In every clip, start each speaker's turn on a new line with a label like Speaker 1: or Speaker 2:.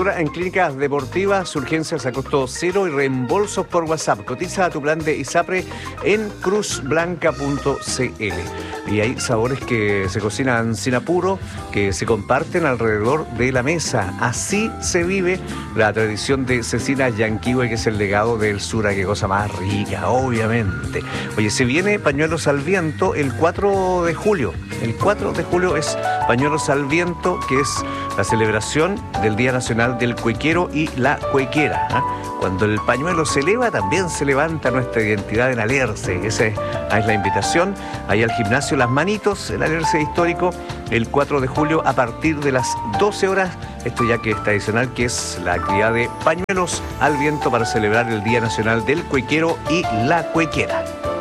Speaker 1: Cobertura en clínicas deportivas, urgencias a costo cero y reembolsos por WhatsApp. Cotiza a tu plan de ISAPRE en cruzblanca.cl. Y hay sabores que se cocinan sin apuro, que se comparten alrededor de la mesa. Así se vive la tradición de Cecina Yanquihue, que es el legado del sur. Qué cosa más rica, obviamente. Oye, se viene Pañuelos al Viento el 4 de julio. El 4 de julio es Pañuelos al Viento, que es la celebración del Día Nacional del Cuequero y la Cuequera. Cuando el pañuelo se eleva, también se levanta nuestra identidad en Alerce. Esa es la invitación. Ahí al gimnasio Las Manitos, el Alerce histórico, el 4 de julio a partir de las 12 horas. Esto ya que es tradicional, que es la actividad de Pañuelos al Viento para celebrar el Día Nacional del Cuequero y la Cuequera.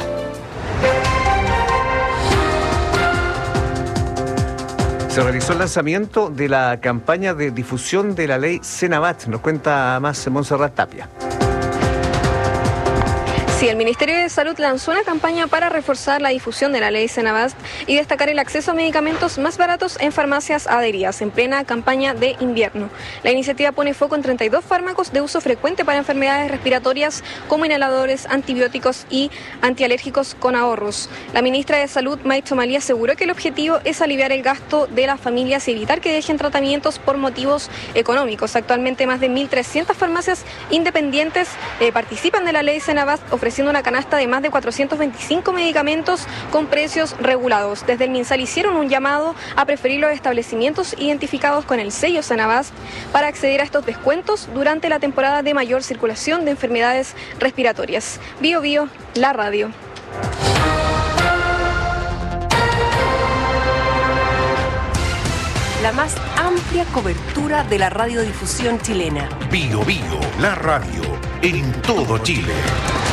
Speaker 1: Se realizó el lanzamiento de la campaña de difusión de la ley Senabat. Nos cuenta más Montserrat Tapia.
Speaker 2: Sí, el Ministerio de Salud lanzó una campaña para reforzar la difusión de la ley Senabast y destacar el acceso a medicamentos más baratos en farmacias adheridas en plena campaña de invierno. La iniciativa pone foco en 32 fármacos de uso frecuente para enfermedades respiratorias como inhaladores, antibióticos y antialérgicos con ahorros. La ministra de Salud, Maicho Malí, aseguró que el objetivo es aliviar el gasto de las familias y evitar que dejen tratamientos por motivos económicos. Actualmente más de 1.300 farmacias independientes participan de la ley Senabast, ofreciendo una canasta de más de 425 medicamentos con precios regulados. Desde el MinSal hicieron un llamado a preferir los establecimientos identificados con el sello Senabast para acceder a estos descuentos durante la temporada de mayor circulación de enfermedades respiratorias. Bio Bio, la radio.
Speaker 3: La más amplia cobertura de la radiodifusión chilena.
Speaker 4: Bio Bio, la radio, en todo Chile.